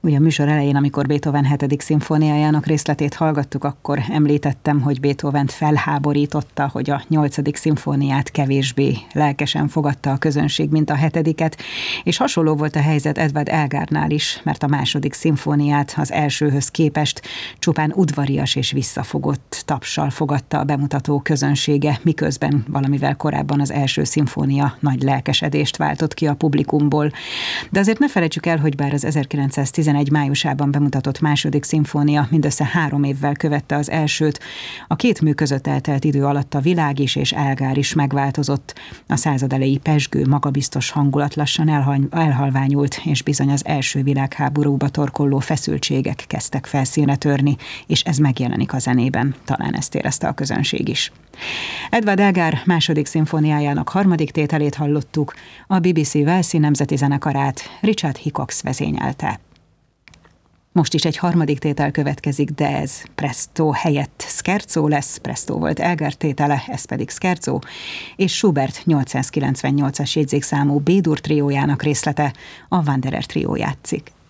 Ugye a műsor elején, amikor Beethoven 7. szimfóniájának részletét hallgattuk, akkor említettem, hogy Beethovent felháborította, hogy a 8. szimfóniát kevésbé lelkesen fogadta a közönség, mint a 7., és hasonló volt a helyzet Edvard Elgarnál is, mert a 2. szimfóniát az elsőhöz képest csupán udvarias és visszafogott tapssal fogadta a bemutató közönsége, miközben valamivel korábban az első szimfónia nagy lelkesedést váltott ki a publikumból. De azért ne felejtsük el, hogy bár az 1911 májusában bemutatott 2. szimfónia mindössze 3 évvel követte az elsőt, a két mű között eltelt idő alatt a világ is és Elgar is megváltozott. A század elejé pezsgő, magabiztos hangulat lassan elhalványult, és bizony az első világháborúba torkolló feszültségek kezdtek felszínre törni, és ez megjelenik a zenében. Talán ezt érezte a közönség is. Edvard Elgar 2. szimfóniájának 3. tételét hallottuk, a BBC Walesi Nemzeti Zenekarát Richard Hickox vezényelte. Most is egy 3. tétel következik, de ez Presto helyett Scherzo lesz, Presto volt Elgar tétele, ez pedig Scherzo, és Schubert 898-as jegyzékszámú B-dur triójának részlete, a Wanderer trió játszik.